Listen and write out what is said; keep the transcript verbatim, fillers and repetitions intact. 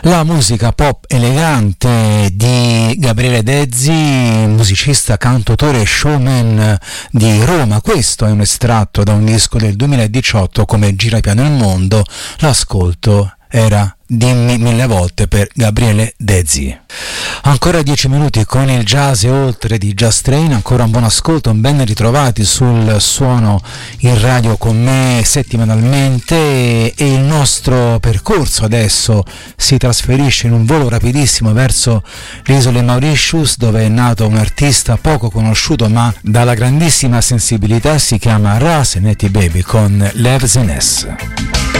La musica pop elegante di Gabriele Dezzi, musicista, cantautore e showman di Roma. Questo è un estratto da un disco del duemiladiciotto, come Gira piano il mondo. L'ascolto era Dimmi mille volte per Gabriele Dezzi. Ancora dieci minuti con il jazz e oltre di Jazz Train. Ancora un buon ascolto, un ben ritrovati sul Suono in Radio con me settimanalmente, e il nostro percorso adesso si trasferisce in un volo rapidissimo verso le isole Mauritius, dove è nato un artista poco conosciuto ma dalla grandissima sensibilità. Si chiama Ra Seneti Baby con Lev Zenes.